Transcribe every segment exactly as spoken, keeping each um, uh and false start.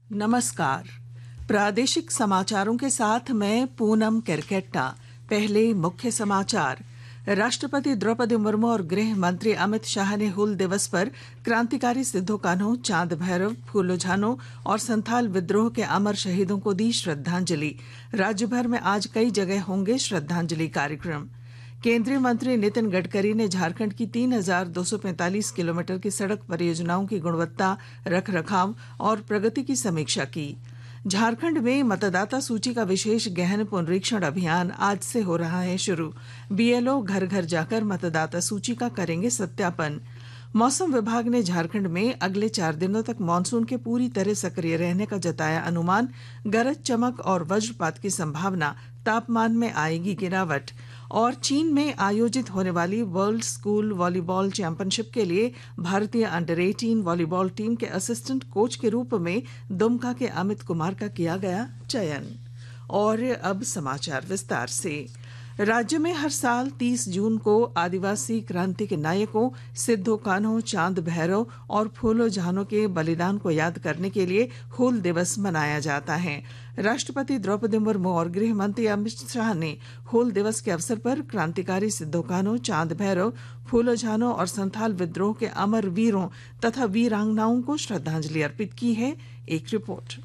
नमस्कार। प्रादेशिक समाचारों के साथ मैं पूनम केरकेट्टा। पहले मुख्य समाचार। राष्ट्रपति द्रौपदी मुर्मू और गृह मंत्री अमित शाह ने हूल दिवस पर क्रांतिकारी सिद्धो कान्हू, चांद भैरव, फूलो झानो और संथाल विद्रोह के अमर शहीदों को दी श्रद्धांजलि। राज्य भर में आज कई जगह होंगे श्रद्धांजलि कार्यक्रम। केंद्रीय मंत्री नितिन गडकरी ने झारखंड की तीन हजार दो सौ पैंतालीस किलोमीटर की सड़क परियोजनाओं की गुणवत्ता, रख रखाव और प्रगति की समीक्षा की। झारखंड में मतदाता सूची का विशेष गहन पुनरीक्षण अभियान आज से हो रहा है शुरू। बीएलओ घर घर जाकर मतदाता सूची का करेंगे सत्यापन। मौसम विभाग ने झारखंड में अगले चार दिनों तक मानसून के पूरी तरह सक्रिय रहने का जताया अनुमान। गरज चमक और वज्रपात की संभावना। तापमान में आएगी गिरावट। और चीन में आयोजित होने वाली वर्ल्ड स्कूल वॉलीबॉल चैंपियनशिप के लिए भारतीय अंडर अठारह वॉलीबॉल टीम के असिस्टेंट कोच के रूप में दुमका के अमित कुमार का किया गया चयन। और अब समाचार विस्तार से। राज्य में हर साल तीस जून को आदिवासी क्रांति के नायकों सिद्धो कान्हू, चांद भैरव और फूलो झानो के बलिदान को याद करने के लिए हूल दिवस मनाया जाता है। राष्ट्रपति द्रौपदी मुर्मू और गृह मंत्री अमित शाह ने हूल दिवस के अवसर पर क्रांतिकारी सिद्धो कान्हू, चांद भैरव, फूलो झानो और संथाल विद्रोह के अमर वीरों तथा वीरांगनाओं को श्रद्धांजलि अर्पित की है। एक रिपोर्ट।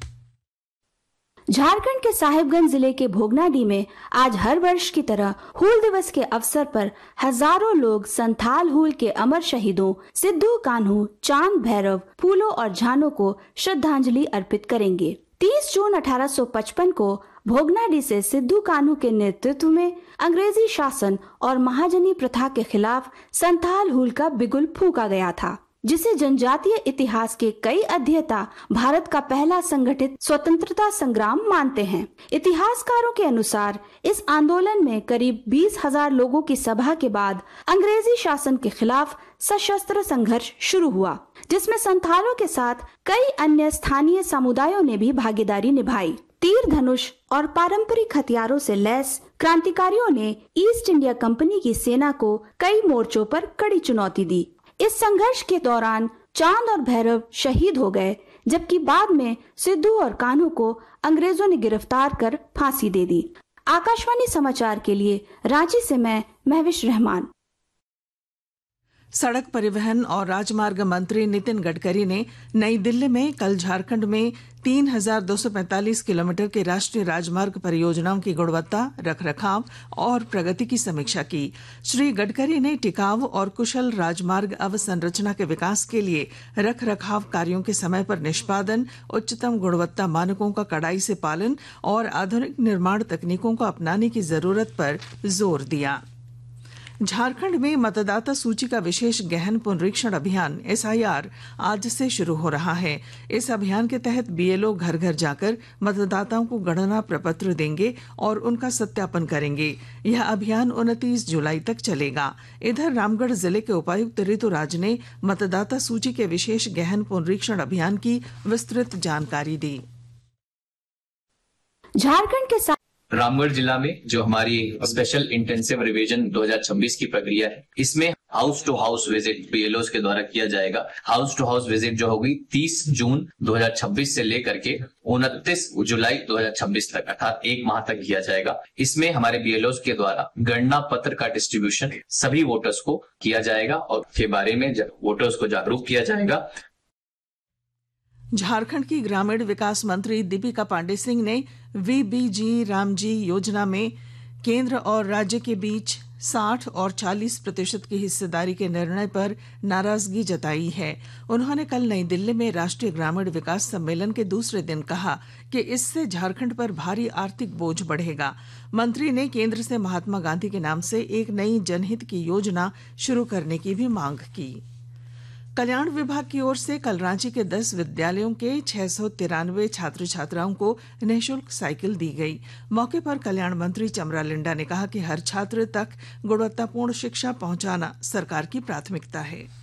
झारखंड के साहिबगंज जिले के भोगनाडीह में आज हर वर्ष की तरह हूल दिवस के अवसर पर हजारों लोग संथाल हूल के अमर शहीदों सिद्धो कान्हू, चांद भैरव, फूलो और झानो को श्रद्धांजलि अर्पित करेंगे। तीस जून अठारह सौ पचपन को भोगनाडीह से सिद्धो कान्हू के नेतृत्व में अंग्रेजी शासन और महाजनी प्रथा के खिलाफ संथाल हूल का बिगुल फूंका गया था, जिसे जनजातीय इतिहास के कई अध्येता भारत का पहला संगठित स्वतंत्रता संग्राम मानते हैं। इतिहासकारों के अनुसार इस आंदोलन में करीब बीस हजार लोगों की सभा के बाद अंग्रेजी शासन के खिलाफ सशस्त्र संघर्ष शुरू हुआ, जिसमें संथालों के साथ कई अन्य स्थानीय समुदायों ने भी भागीदारी निभाई। तीर धनुष और पारंपरिक हथियारों से लैस क्रांतिकारियों ने ईस्ट इंडिया कंपनी की सेना को कई मोर्चों पर कड़ी चुनौती दी। इस संघर्ष के दौरान चांद और भैरव शहीद हो गए, जबकि बाद में सिद्धू और कान्हू को अंग्रेजों ने गिरफ्तार कर फांसी दे दी। आकाशवाणी समाचार के लिए रांची से मैं महविश रहमान। सड़क परिवहन और राजमार्ग मंत्री नितिन गडकरी ने नई दिल्ली में कल झारखंड में तीन हजार दो सौ पैंतालीस किलोमीटर के राष्ट्रीय राजमार्ग परियोजनाओं की गुणवत्ता, रख रखाव और प्रगति की समीक्षा की। श्री गडकरी ने टिकाऊ और कुशल राजमार्ग अवसंरचना के विकास के लिए रख रखाव कार्यों के समय पर निष्पादन, उच्चतम गुणवत्ता मानकों का कड़ाई से पालन और आधुनिक निर्माण तकनीकों को अपनाने की जरूरत पर जोर दिया। झारखंड में मतदाता सूची का विशेष गहन पुनरीक्षण अभियान एस आई आर आज से शुरू हो रहा है। इस अभियान के तहत बीएलओ घर घर जाकर मतदाताओं को गणना प्रपत्र देंगे और उनका सत्यापन करेंगे। यह अभियान उनतीस जुलाई तक चलेगा। इधर रामगढ़ जिले के उपायुक्त ऋतुराज ने मतदाता सूची के विशेष गहन पुनरीक्षण अभियान की विस्तृत जानकारी दी। झारखंड के साथ रामगढ़ जिला में जो हमारी स्पेशल इंटेंसिव रिवीजन दो हजार छब्बीस की प्रक्रिया है, इसमें house to house visit BLO के द्वारा किया जाएगा। हाउस टू हाउस विजिट जो होगी तीस जून दो हजार छब्बीस से लेकर के उनतीस जुलाई दो हजार छब्बीस तक, अर्थात एक माह तक किया जाएगा। इसमें हमारे बीएलओ के द्वारा गणना पत्र का डिस्ट्रीब्यूशन सभी वोटर्स को किया जाएगा और के बारे में वोटर्स को जागरूक किया जाएगा। झारखंड की ग्रामीण विकास मंत्री दीपिका पांडे सिंह ने वीबीजी रामजी योजना में केंद्र और राज्य के बीच साठ और चालीस प्रतिशत की हिस्सेदारी के निर्णय पर नाराजगी जताई है। उन्होंने कल नई दिल्ली में राष्ट्रीय ग्रामीण विकास सम्मेलन के दूसरे दिन कहा कि इससे झारखंड पर भारी आर्थिक बोझ बढ़ेगा। मंत्री ने केंद्र से महात्मा गांधी के नाम से एक नई जनहित की योजना शुरू करने की भी मांग की। कल्याण विभाग की ओर से कल रांची के दस विद्यालयों के छह सौ तिरानवे छात्र छात्राओं को निःशुल्क साइकिल दी गई। मौके पर कल्याण मंत्री चमरा लिंडा ने कहा कि हर छात्र तक गुणवत्तापूर्ण शिक्षा पहुंचाना सरकार की प्राथमिकता है।